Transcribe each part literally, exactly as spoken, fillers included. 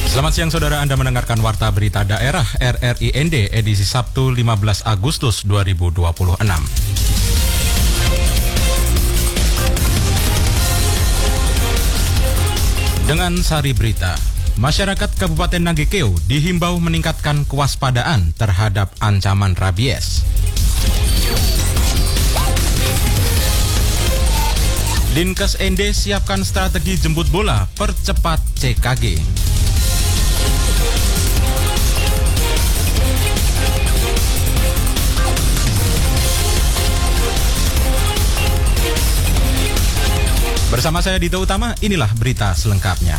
Selamat siang saudara, Anda mendengarkan Warta Berita Daerah R R I N D edisi Sabtu lima belas Agustus dua ribu dua puluh enam. Dengan sari berita, masyarakat Kabupaten Nagekeo dihimbau meningkatkan kewaspadaan terhadap ancaman rabies. Dinkes N D siapkan strategi jemput bola percepat C K G. Bersama saya Dito Utama, inilah berita selengkapnya.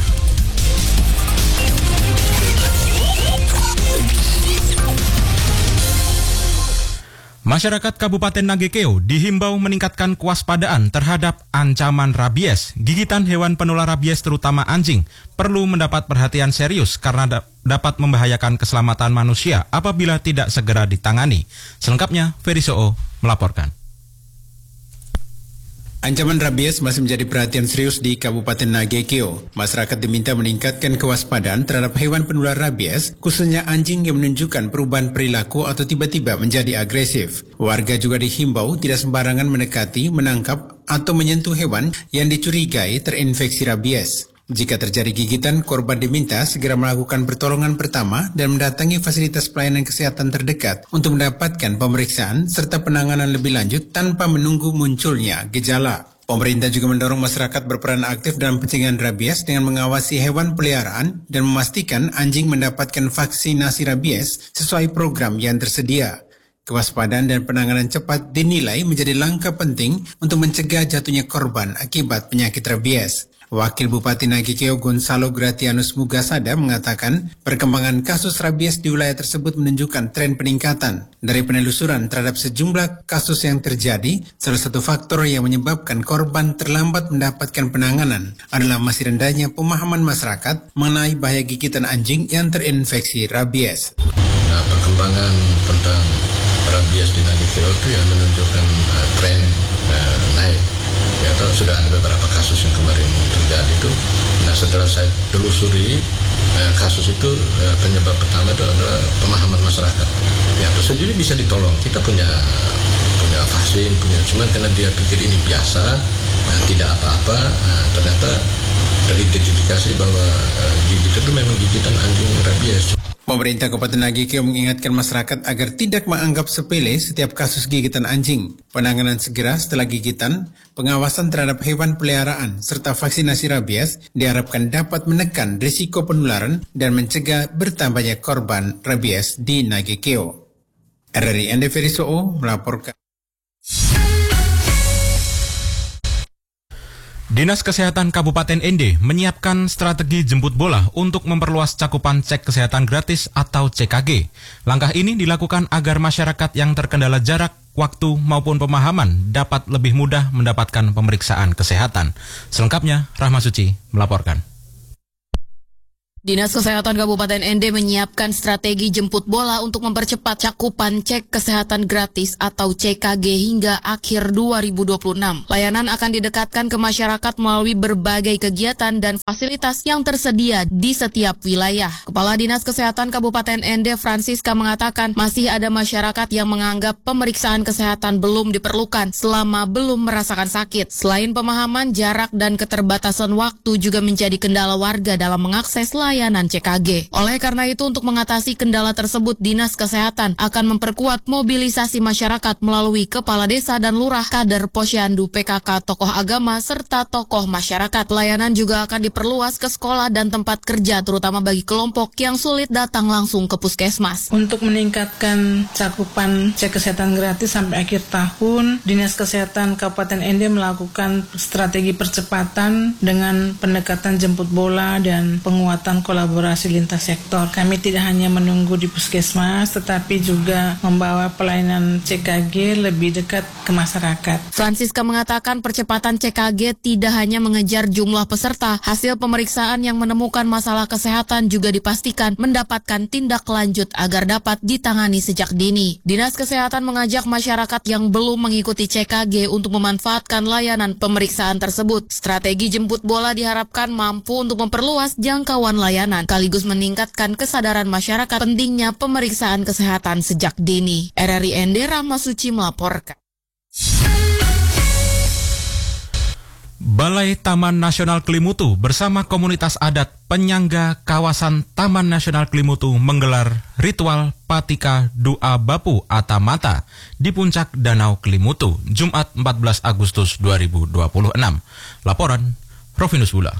Masyarakat Kabupaten Nagekeo dihimbau meningkatkan kewaspadaan terhadap ancaman rabies. Gigitan hewan penular rabies terutama anjing perlu mendapat perhatian serius karena da- dapat membahayakan keselamatan manusia apabila tidak segera ditangani. Selengkapnya, Ferry Soo melaporkan. Ancaman rabies masih menjadi perhatian serius di Kabupaten Nagekeo. Masyarakat diminta meningkatkan kewaspadaan terhadap hewan penular rabies, khususnya anjing yang menunjukkan perubahan perilaku atau tiba-tiba menjadi agresif. Warga juga dihimbau tidak sembarangan mendekati, menangkap, atau menyentuh hewan yang dicurigai terinfeksi rabies. Jika terjadi gigitan, korban diminta segera melakukan pertolongan pertama dan mendatangi fasilitas pelayanan kesehatan terdekat untuk mendapatkan pemeriksaan serta penanganan lebih lanjut tanpa menunggu munculnya gejala. Pemerintah juga mendorong masyarakat berperan aktif dalam pencegahan rabies dengan mengawasi hewan peliharaan dan memastikan anjing mendapatkan vaksinasi rabies sesuai program yang tersedia. Kewaspadaan dan penanganan cepat dinilai menjadi langkah penting untuk mencegah jatuhnya korban akibat penyakit rabies. Wakil Bupati Nagekeo Gonzalo Gratianus Mugasada mengatakan perkembangan kasus rabies di wilayah tersebut menunjukkan tren peningkatan. Dari penelusuran terhadap sejumlah kasus yang terjadi, salah satu faktor yang menyebabkan korban terlambat mendapatkan penanganan adalah masih rendahnya pemahaman masyarakat mengenai bahaya gigitan anjing yang terinfeksi rabies. Nah, perkembangan tentang rabies di Nagekeo itu yang menunjukkan uh, tren uh, naik. Ya, atau sudah ada beberapa kasus yang kemarin terjadi itu. Nah, setelah saya telusuri eh, kasus itu, eh, penyebab pertama itu adalah pemahaman masyarakat. Ya, sendiri bisa ditolong. Kita punya punya vaksin, punya cuman karena dia pikir ini biasa, nah, tidak apa-apa. Nah, ternyata teridentifikasi bahwa eh, gigitan itu memang gigitan anjing rabies. Pemerintah Kabupaten Nagekeo mengingatkan masyarakat agar tidak menganggap sepele setiap kasus gigitan anjing. Penanganan segera setelah gigitan, pengawasan terhadap hewan peliharaan, serta vaksinasi rabies diharapkan dapat menekan risiko penularan dan mencegah bertambahnya korban rabies di Nagekeo. R R I N D Ferry Soo melaporkan. Dinas Kesehatan Kabupaten N D menyiapkan strategi jemput bola untuk memperluas cakupan cek kesehatan gratis atau C K G. Langkah ini dilakukan agar masyarakat yang terkendala jarak, waktu maupun pemahaman dapat lebih mudah mendapatkan pemeriksaan kesehatan. Selengkapnya, Rahma Suci melaporkan. Dinas Kesehatan Kabupaten N D menyiapkan strategi jemput bola untuk mempercepat cakupan cek kesehatan gratis atau C K G hingga akhir dua ribu dua puluh enam. Layanan akan didekatkan ke masyarakat melalui berbagai kegiatan dan fasilitas yang tersedia di setiap wilayah. Kepala Dinas Kesehatan Kabupaten N D Francisca mengatakan masih ada masyarakat yang menganggap pemeriksaan kesehatan belum diperlukan selama belum merasakan sakit. Selain pemahaman, jarak dan keterbatasan waktu juga menjadi kendala warga dalam mengakses layanan. layanan C K G. Oleh karena itu, untuk mengatasi kendala tersebut, Dinas Kesehatan akan memperkuat mobilisasi masyarakat melalui Kepala Desa dan Lurah, kader Posyandu, P K K, tokoh agama, serta tokoh masyarakat. Layanan juga akan diperluas ke sekolah dan tempat kerja, terutama bagi kelompok yang sulit datang langsung ke puskesmas. Untuk meningkatkan cakupan cek kesehatan gratis sampai akhir tahun, Dinas Kesehatan Kabupaten N D melakukan strategi percepatan dengan pendekatan jemput bola dan penguatan kolaborasi lintas sektor. Kami tidak hanya menunggu di puskesmas, tetapi juga membawa pelayanan C K G lebih dekat ke masyarakat. Francisca mengatakan percepatan C K G tidak hanya mengejar jumlah peserta, hasil pemeriksaan yang menemukan masalah kesehatan juga dipastikan mendapatkan tindak lanjut agar dapat ditangani sejak dini. Dinas Kesehatan mengajak masyarakat yang belum mengikuti C K G untuk memanfaatkan layanan pemeriksaan tersebut. Strategi jemput bola diharapkan mampu untuk memperluas jangkauan layanan pelayanan, sekaligus meningkatkan kesadaran masyarakat pentingnya pemeriksaan kesehatan sejak dini. R R I N D Rahma Suci melaporkan. Balai Taman Nasional Kelimutu bersama komunitas adat penyangga kawasan Taman Nasional Kelimutu menggelar ritual Patika Doa Bapu Atamata di puncak Danau Kelimutu, Jumat empat belas Agustus dua ribu dua puluh enam. Laporan Rovinus Bula.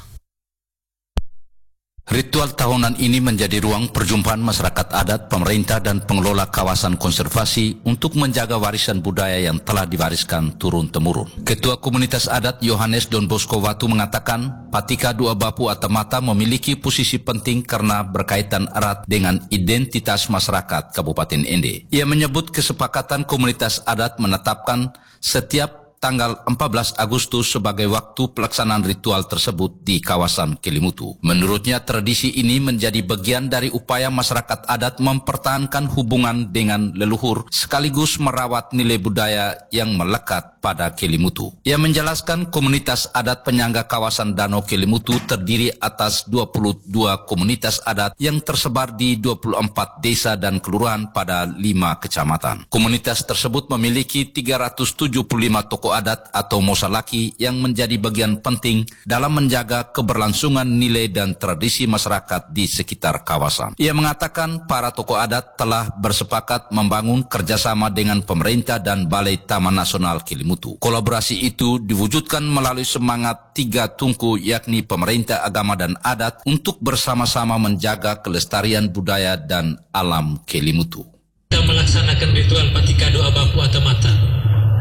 Ritual tahunan ini menjadi ruang perjumpaan masyarakat adat, pemerintah dan pengelola kawasan konservasi untuk menjaga warisan budaya yang telah diwariskan turun-temurun. Ketua Komunitas Adat Yohanes Don Bosco Watu mengatakan, Patika Doa Bapu Atamata memiliki posisi penting karena berkaitan erat dengan identitas masyarakat Kabupaten Ende. Ia menyebut kesepakatan komunitas adat menetapkan setiap tanggal empat belas Agustus sebagai waktu pelaksanaan ritual tersebut di kawasan Kelimutu. Menurutnya, tradisi ini menjadi bagian dari upaya masyarakat adat mempertahankan hubungan dengan leluhur sekaligus merawat nilai budaya yang melekat pada Kelimutu. Ia menjelaskan komunitas adat penyangga kawasan Danau Kelimutu terdiri atas dua puluh dua komunitas adat yang tersebar di dua puluh empat desa dan kelurahan pada lima kecamatan. Komunitas tersebut memiliki tiga ratus tujuh puluh lima tokoh adat atau mosalaki yang menjadi bagian penting dalam menjaga keberlangsungan nilai dan tradisi masyarakat di sekitar kawasan. Ia mengatakan para tokoh adat telah bersepakat membangun kerjasama dengan pemerintah dan Balai Taman Nasional Kelimutu. Kolaborasi itu diwujudkan melalui semangat tiga tungku, yakni pemerintah, agama, dan adat untuk bersama-sama menjaga kelestarian budaya dan alam Kelimutu. Kita melaksanakan ritual Patika Doa Bapu Atamata.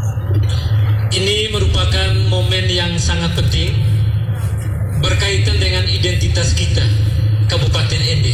Ini merupakan momen yang sangat penting berkaitan dengan identitas kita, Kabupaten Ende.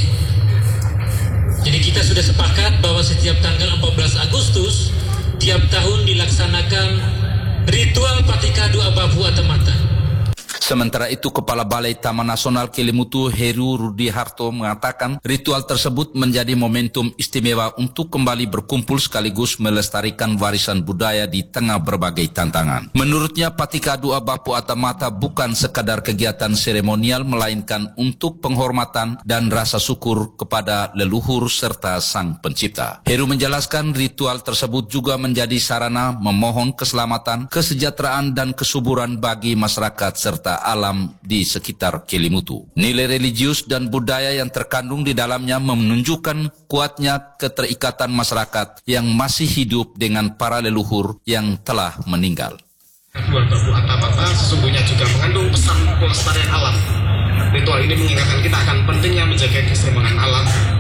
Jadi kita sudah sepakat bahwa setiap tanggal empat belas Agustus tiap tahun dilaksanakan ritual Patika Doa Bapu Atamata. Sementara itu, Kepala Balai Taman Nasional Kelimutu Heru Rudi Harto mengatakan ritual tersebut menjadi momentum istimewa untuk kembali berkumpul sekaligus melestarikan warisan budaya di tengah berbagai tantangan. Menurutnya, Patika Doa Bapu Atamata bukan sekadar kegiatan seremonial, melainkan untuk penghormatan dan rasa syukur kepada leluhur serta Sang Pencipta. Heru menjelaskan ritual tersebut juga menjadi sarana memohon keselamatan, kesejahteraan dan kesuburan bagi masyarakat serta alam di sekitar Kelimutu. Nilai religius dan budaya yang terkandung di dalamnya menunjukkan kuatnya keterikatan masyarakat yang masih hidup dengan para leluhur yang telah meninggal. Ritual Bapu Atamata sesungguhnya juga mengandung pesan pelestarian alam. Ritual ini mengingatkan kita akan pentingnya menjaga keseimbangan alam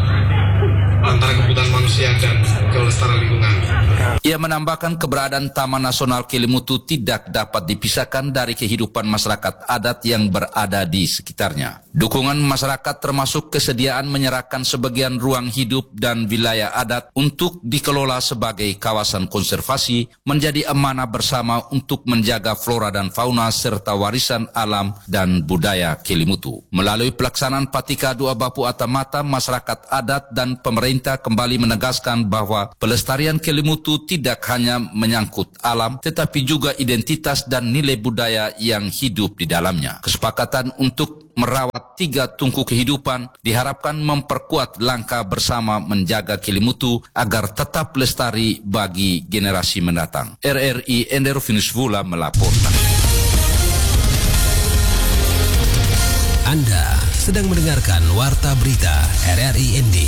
antara kebutuhan manusia dan kelestarian lingkungan. Ia menambahkan keberadaan Taman Nasional Kelimutu tidak dapat dipisahkan dari kehidupan masyarakat adat yang berada di sekitarnya. Dukungan masyarakat termasuk kesediaan menyerahkan sebagian ruang hidup dan wilayah adat untuk dikelola sebagai kawasan konservasi menjadi amanah bersama untuk menjaga flora dan fauna serta warisan alam dan budaya Kelimutu. Melalui pelaksanaan Patika Doa Bapu Atamata, masyarakat adat dan pemerintah kembali menegaskan bahwa pelestarian Kelimutu tidak hanya menyangkut alam, tetapi juga identitas dan nilai budaya yang hidup di dalamnya. Kesepakatan untuk merawat tiga tungku kehidupan diharapkan memperkuat langkah bersama menjaga Kelimutu agar tetap lestari bagi generasi mendatang. R R I Ende Rovinus Vula melaporkan. Anda sedang mendengarkan Warta Berita R R I N D.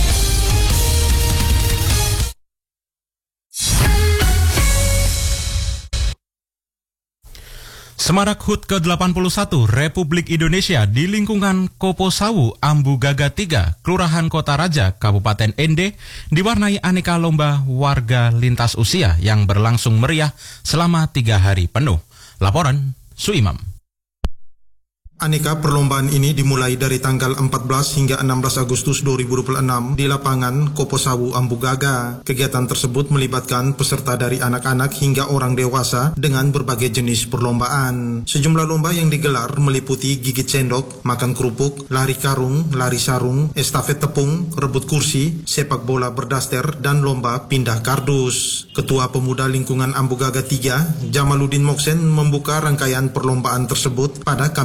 Semarak H U T ke delapan puluh satu Republik Indonesia di lingkungan Koposawu, Ambugaga tiga, Kelurahan Kota Raja, Kabupaten Ende, diwarnai aneka lomba warga lintas usia yang berlangsung meriah selama tiga hari penuh. Laporan Suimam. Aneka perlombaan ini dimulai dari tanggal empat belas hingga enam belas Agustus dua ribu dua puluh enam di lapangan Koposawu Ambugaga. Kegiatan tersebut melibatkan peserta dari anak-anak hingga orang dewasa dengan berbagai jenis perlombaan. Sejumlah lomba yang digelar meliputi gigit sendok, makan kerupuk, lari karung, lari sarung, estafet tepung, rebut kursi, sepak bola berdaster, dan lomba pindah kardus. Ketua Pemuda Lingkungan Ambugaga tiga, Jamaluddin Moksen, membuka rangkaian perlombaan tersebut pada Kamis sore kemarin.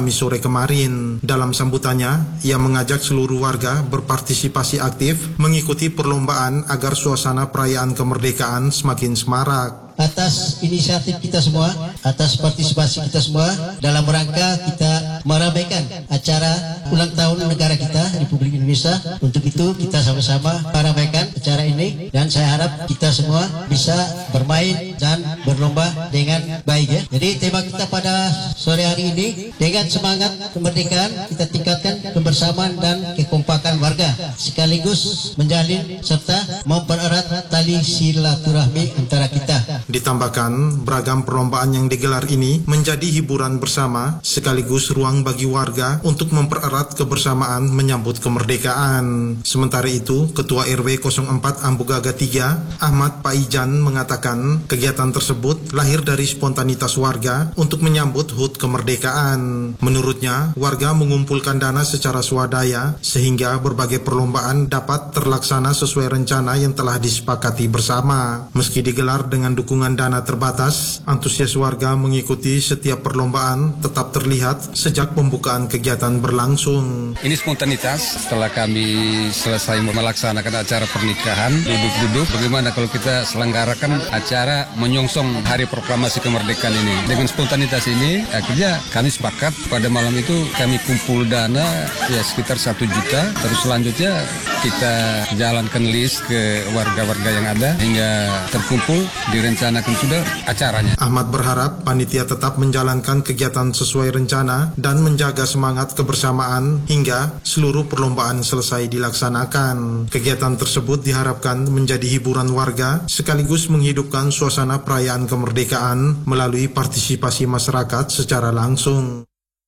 kemarin. Dalam sambutannya, ia mengajak seluruh warga berpartisipasi aktif mengikuti perlombaan agar suasana perayaan kemerdekaan semakin semarak. Atas inisiatif kita semua, atas partisipasi kita semua dalam rangka kita meramaikan acara ulang tahun negara kita Republik Indonesia. Untuk itu kita sama-sama meramaikan acara ini dan saya harap kita semua bisa bermain dan berlomba dengan baik ya. Jadi tema kita pada sore hari ini, dengan semangat kemerdekaan kita tingkatkan kebersamaan dan kekompakan warga sekaligus menjalin serta mempererat tali silaturahmi antara kita. Ditambahkan, beragam perlombaan yang digelar ini menjadi hiburan bersama sekaligus ruang bagi warga untuk mempererat kebersamaan menyambut kemerdekaan. Sementara itu, Ketua R W nol empat Ambugaga tiga, Ahmad Paijan mengatakan kegiatan tersebut lahir dari spontanitas warga untuk menyambut H U T kemerdekaan. Menurutnya, warga mengumpulkan dana secara swadaya sehingga berbagai perlombaan dapat terlaksana sesuai rencana yang telah disepakati bersama. Meski digelar dengan dukungan dana terbatas, antusias warga mengikuti setiap perlombaan tetap terlihat sejak pembukaan kegiatan berlangsung. Ini spontanitas setelah kami selesai melaksanakan acara pernikahan, duduk-duduk bagaimana kalau kita selenggarakan acara menyongsong Hari Proklamasi Kemerdekaan ini. Dengan spontanitas ini akhirnya kami sepakat pada malam itu kami kumpul dana ya sekitar satu juta, terus selanjutnya kita jalankan list ke warga-warga yang ada hingga terkumpul direncanakan sudah acaranya. Ahmad berharap panitia tetap menjalankan kegiatan sesuai rencana dan menjaga semangat kebersamaan hingga seluruh perlombaan selesai dilaksanakan. Kegiatan tersebut diharapkan menjadi hiburan warga sekaligus menghidupkan suasana perayaan kemerdekaan melalui partisipasi masyarakat secara langsung.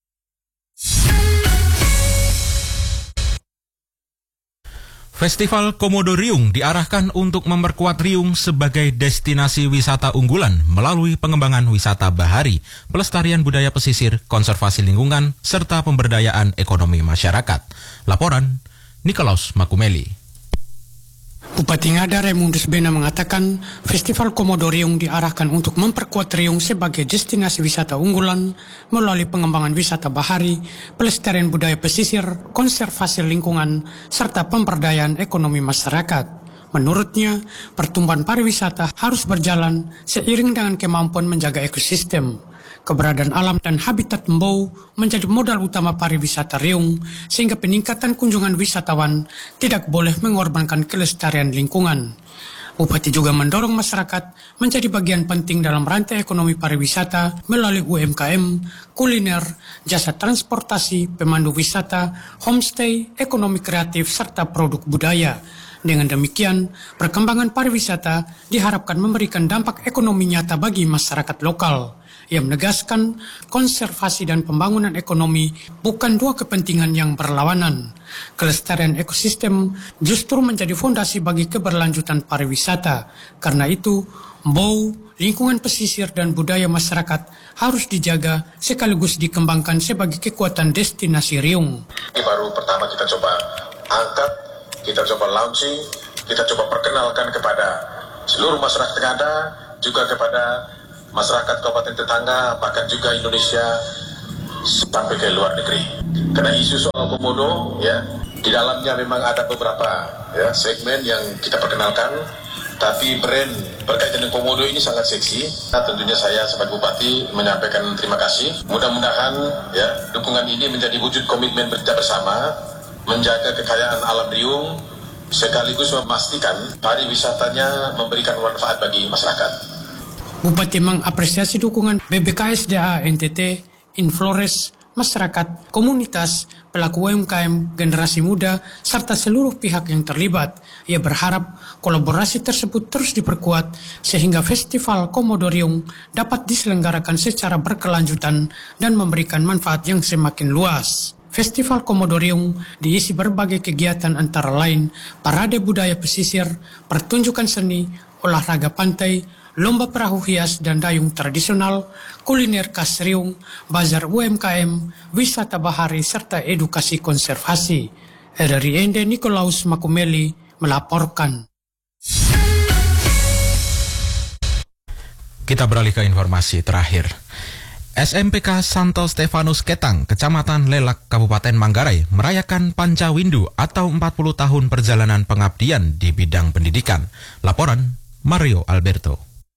Festival Komodo Riung diarahkan untuk memperkuat Riung sebagai destinasi wisata unggulan melalui pengembangan wisata bahari, pelestarian budaya pesisir, konservasi lingkungan, serta pemberdayaan ekonomi masyarakat. Laporan Nikolaus Makumeli. Bupati Ngada Raimunus Bena mengatakan Festival Komodo Riung diarahkan untuk memperkuat Riung sebagai destinasi wisata unggulan melalui pengembangan wisata bahari, pelestarian budaya pesisir, konservasi lingkungan, serta pemberdayaan ekonomi masyarakat. Menurutnya, pertumbuhan pariwisata harus berjalan seiring dengan kemampuan menjaga ekosistem. Keberadaan alam dan habitat embau menjadi modal utama pariwisata Riung, sehingga peningkatan kunjungan wisatawan tidak boleh mengorbankan kelestarian lingkungan. Bupati juga mendorong masyarakat menjadi bagian penting dalam rantai ekonomi pariwisata melalui U M K M, kuliner, jasa transportasi, pemandu wisata, homestay, ekonomi kreatif, serta produk budaya. Dengan demikian, perkembangan pariwisata diharapkan memberikan dampak ekonomi nyata bagi masyarakat lokal. Ia menegaskan konservasi dan pembangunan ekonomi bukan dua kepentingan yang berlawanan. Kelestarian ekosistem justru menjadi fondasi bagi keberlanjutan pariwisata. Karena itu, bau, lingkungan pesisir dan budaya masyarakat harus dijaga sekaligus dikembangkan sebagai kekuatan destinasi Riung. Ini baru pertama kita coba angkat, kita coba launching, kita coba perkenalkan kepada seluruh masyarakat Ngada, juga kepada masyarakat kabupaten tetangga, bahkan juga Indonesia sampai ke luar negeri. Karena isu soal komodo, ya, di dalamnya memang ada beberapa ya segmen yang kita perkenalkan, tapi brand berkaitan dengan komodo ini sangat seksi. Nah, tentunya saya sebagai bupati menyampaikan terima kasih. Mudah-mudahan ya dukungan ini menjadi wujud komitmen kita bersama menjaga kekayaan alam Riung sekaligus memastikan pariwisatanya memberikan manfaat bagi masyarakat. Bupati mengapresiasi dukungan B B K S D A N T T, Inflores, masyarakat, komunitas, pelaku U M K M, generasi muda, serta seluruh pihak yang terlibat. Ia berharap kolaborasi tersebut terus diperkuat sehingga Festival Komodo Riung dapat diselenggarakan secara berkelanjutan dan memberikan manfaat yang semakin luas. Festival Komodo Riung diisi berbagai kegiatan antara lain parade budaya pesisir, pertunjukan seni, olahraga pantai, lomba perahu hias dan dayung tradisional, kuliner khas Riung, bazar U M K M, wisata bahari, serta edukasi konservasi. R R I N D Nikolaus Makumeli melaporkan. Kita beralih ke informasi terakhir. S M P K Santo Stefanus Ketang, Kecamatan Lelak, Kabupaten Manggarai, merayakan Pancawindu atau empat puluh tahun perjalanan pengabdian di bidang pendidikan. Laporan Mario Alberto.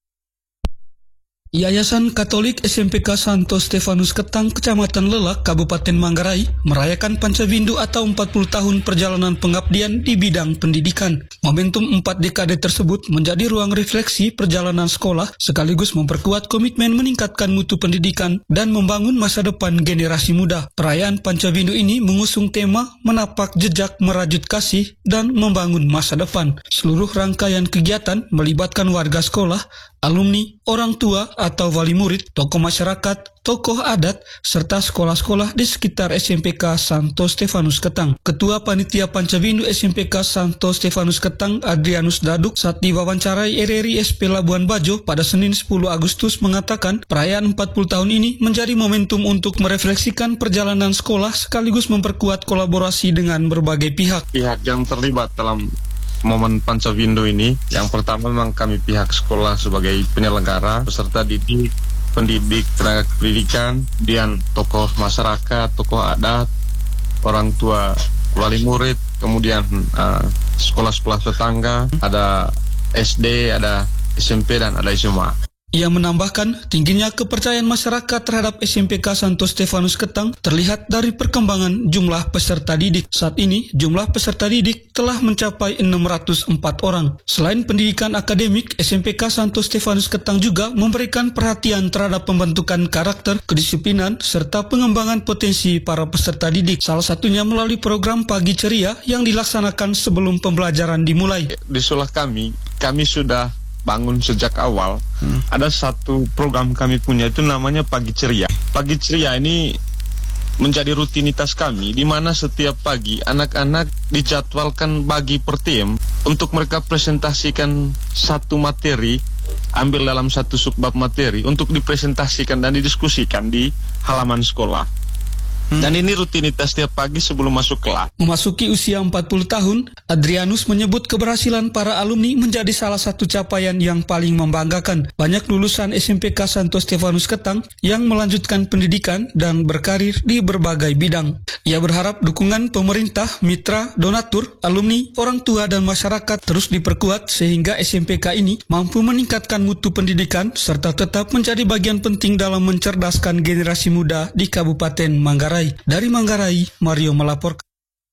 Yayasan Katolik S M P K Santo Stefanus Ketang, Kecamatan Lelak, Kabupaten Manggarai, merayakan Pancawindu atau empat puluh tahun perjalanan pengabdian di bidang pendidikan. Momentum empat dekade tersebut menjadi ruang refleksi perjalanan sekolah, sekaligus memperkuat komitmen meningkatkan mutu pendidikan dan membangun masa depan generasi muda. Perayaan Pancawindu ini mengusung tema menapak jejak merajut kasih dan membangun masa depan. Seluruh rangkaian kegiatan melibatkan warga sekolah, alumni, orang tua atau wali murid, tokoh masyarakat, tokoh adat, serta sekolah-sekolah di sekitar S M P K Santo Stefanus Ketang. Ketua Panitia Pancawindu S M P K Santo Stefanus Ketang, Adrianus Daduk, saat diwawancarai R R I S P Labuan Bajo pada Senin sepuluh Agustus mengatakan perayaan empat puluh tahun ini menjadi momentum untuk merefleksikan perjalanan sekolah sekaligus memperkuat kolaborasi dengan berbagai pihak. Pihak yang terlibat dalam momen Pancawindu ini, yang pertama memang kami pihak sekolah sebagai penyelenggara, peserta didik, pendidik, tenaga pendidikan, dan tokoh masyarakat, tokoh adat, orang tua, wali murid, kemudian uh, sekolah-sekolah tetangga, ada S D, ada S M P, dan ada S M A. Ia menambahkan, tingginya kepercayaan masyarakat terhadap S M P K Santo Stefanus Ketang terlihat dari perkembangan jumlah peserta didik. Saat ini, jumlah peserta didik telah mencapai enam ratus empat orang. Selain pendidikan akademik, S M P K Santo Stefanus Ketang juga memberikan perhatian terhadap pembentukan karakter, kedisiplinan, serta pengembangan potensi para peserta didik. Salah satunya melalui program Pagi Ceria yang dilaksanakan sebelum pembelajaran dimulai. Di sekolah kami, kami sudah bangun sejak awal. Hmm. Ada satu program kami punya, itu namanya Pagi Ceria. Pagi Ceria ini menjadi rutinitas kami, di mana setiap pagi anak-anak dijadwalkan bagi per tim untuk mereka presentasikan satu materi, ambil dalam satu subbab materi untuk dipresentasikan dan didiskusikan di halaman sekolah. Dan ini rutinitas setiap pagi sebelum masuk kelas. Memasuki usia empat puluh tahun, Adrianus menyebut keberhasilan para alumni menjadi salah satu capaian yang paling membanggakan. Banyak lulusan S M P K Santo Stefanus Ketang yang melanjutkan pendidikan dan berkarir di berbagai bidang. Ia berharap dukungan pemerintah, mitra, donatur, alumni, orang tua, dan masyarakat terus diperkuat sehingga S M P K ini mampu meningkatkan mutu pendidikan serta tetap menjadi bagian penting dalam mencerdaskan generasi muda di Kabupaten Manggarai. Dari Manggarai, Mario melaporkan.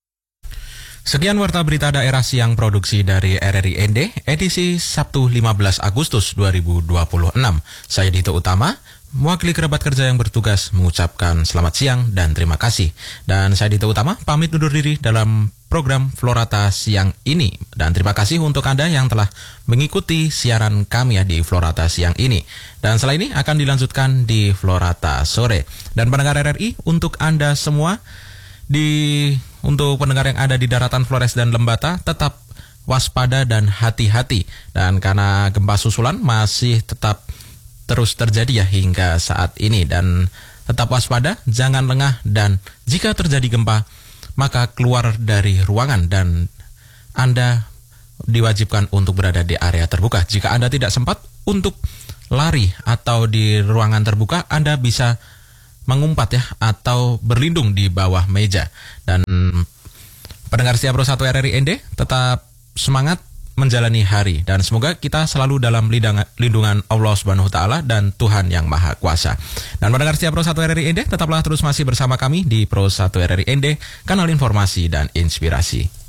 Sekian warta berita daerah siang produksi dari R R I N D, edisi Sabtu lima belas Agustus dua ribu dua puluh enam. Saya Dito Utama, mewakili kerabat kerja yang bertugas mengucapkan selamat siang dan terima kasih. Dan saya Dito Utama pamit undur diri dalam program Florata siang ini. Dan terima kasih untuk Anda yang telah mengikuti siaran kami ya di Florata siang ini. Dan setelah ini akan dilanjutkan di Florata sore. Dan pendengar R R I, untuk Anda semua, di untuk pendengar yang ada di daratan Flores dan Lembata, tetap waspada dan hati-hati. Dan karena gempa susulan masih tetap terus terjadi ya hingga saat ini. Dan tetap waspada, jangan lengah, dan jika terjadi gempa, maka keluar dari ruangan dan Anda diwajibkan untuk berada di area terbuka. Jika Anda tidak sempat untuk lari atau di ruangan terbuka, Anda bisa mengumpat ya atau berlindung di bawah meja. Dan pendengar setia Pro satu R R I N D, tetap semangat menjalani hari dan semoga kita selalu dalam lindungan Allah Subhanahu wa taala dan Tuhan yang Maha Kuasa. Dan pendengar setia Pro satu R R I N D, tetaplah terus masih bersama kami di Pro satu R R I N D, kanal informasi dan inspirasi.